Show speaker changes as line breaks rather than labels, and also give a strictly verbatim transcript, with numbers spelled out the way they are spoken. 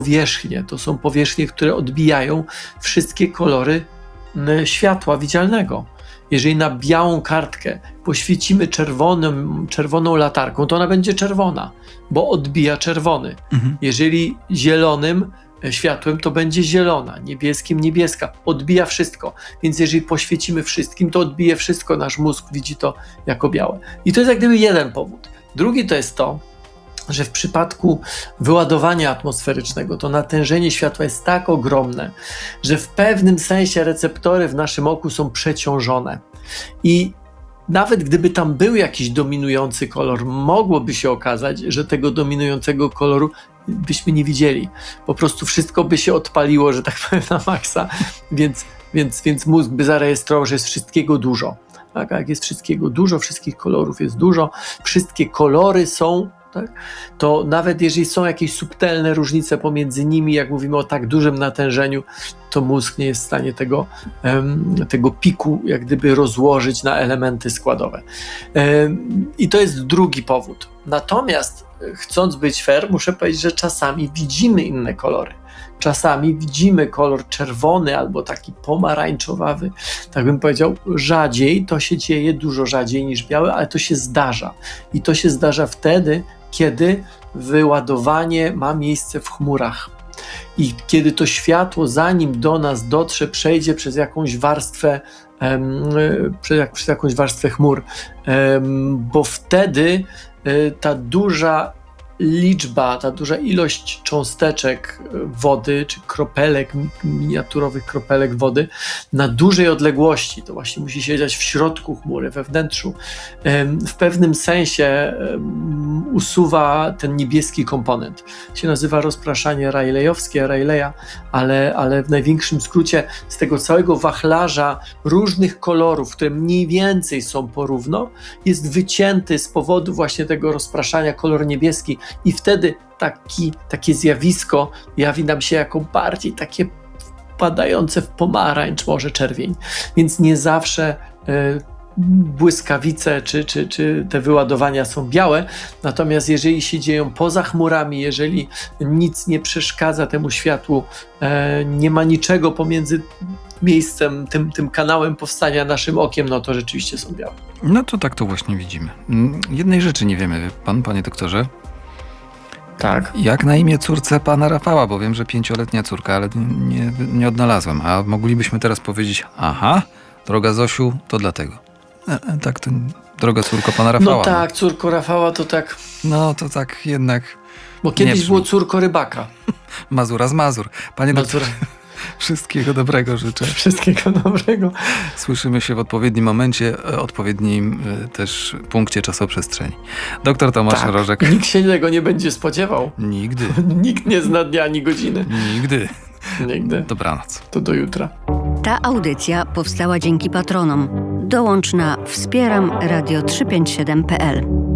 powierzchnie. To są powierzchnie, które odbijają wszystkie kolory światła widzialnego. Jeżeli na białą kartkę poświecimy czerwonym, czerwoną latarką, to ona będzie czerwona, bo odbija czerwony. Mhm. Jeżeli zielonym światłem, to będzie zielona, niebieskim niebieska. Odbija wszystko. Więc jeżeli poświecimy wszystkim, to odbije wszystko. Nasz mózg widzi to jako białe. I to jest jak gdyby jeden powód. Drugi to jest to, że w przypadku wyładowania atmosferycznego to natężenie światła jest tak ogromne, że w pewnym sensie receptory w naszym oku są przeciążone. I nawet gdyby tam był jakiś dominujący kolor, mogłoby się okazać, że tego dominującego koloru byśmy nie widzieli. Po prostu wszystko by się odpaliło, że tak powiem, na maksa, więc, więc, więc mózg by zarejestrował, że jest wszystkiego dużo. Tak? A jak jest wszystkiego dużo, wszystkich kolorów jest dużo, wszystkie kolory są, tak? To nawet jeżeli są jakieś subtelne różnice pomiędzy nimi, jak mówimy o tak dużym natężeniu, to mózg nie jest w stanie tego, um, tego piku jak gdyby rozłożyć na elementy składowe. Um, I to jest drugi powód. Natomiast chcąc być fair, muszę powiedzieć, że czasami widzimy inne kolory. Czasami widzimy kolor czerwony albo taki pomarańczowawy, tak bym powiedział, rzadziej, to się dzieje dużo rzadziej niż biały, ale to się zdarza. I to się zdarza wtedy, kiedy wyładowanie ma miejsce w chmurach. I kiedy to światło, zanim do nas dotrze, przejdzie przez jakąś warstwę, um, przez, jak, przez jakąś warstwę chmur, um, bo wtedy um, ta duża liczba, ta duża ilość cząsteczek wody, czy kropelek, miniaturowych kropelek wody na dużej odległości, to właśnie musi się dziać w środku chmury, we wnętrzu, w pewnym sensie usuwa ten niebieski komponent. Się nazywa rozpraszanie Rayleighowskie, Rayleigha, ale, ale w największym skrócie z tego całego wachlarza różnych kolorów, które mniej więcej są porówno, jest wycięty z powodu właśnie tego rozpraszania kolor niebieski. I wtedy taki, takie zjawisko jawi nam się jako bardziej takie wpadające w pomarańcz, może czerwień. Więc nie zawsze y, błyskawice czy, czy, czy te wyładowania są białe, natomiast jeżeli się dzieją poza chmurami, jeżeli nic nie przeszkadza temu światłu, y, nie ma niczego pomiędzy miejscem, tym, tym kanałem powstania naszym okiem, no to rzeczywiście są białe.
No to tak to właśnie widzimy. Jednej rzeczy nie wiemy, pan, panie doktorze.
Tak.
Jak na imię córce pana Rafała, bo wiem, że pięcioletnia córka, ale nie, nie odnalazłem. A moglibyśmy teraz powiedzieć, aha, droga Zosiu, to dlatego. E, e, tak, ten, droga córko pana Rafała.
No tak, córko Rafała to tak...
No to tak jednak...
Bo kiedyś było córko rybaka.
Mazura z Mazur. Panie
Mazura.
doktorze, wszystkiego dobrego życzę.
Wszystkiego dobrego.
Słyszymy się w odpowiednim momencie, odpowiednim też punkcie czasoprzestrzeni. Doktor Tomasz
tak,
Rożek.
Nikt się tego nie będzie spodziewał.
Nigdy.
Nikt nie zna dnia ani godziny.
Nigdy.
Nigdy.
Dobranoc.
To do jutra.
Ta audycja powstała dzięki patronom. Dołącz na wspieram radio trzysta pięćdziesiąt siedem kropka p l.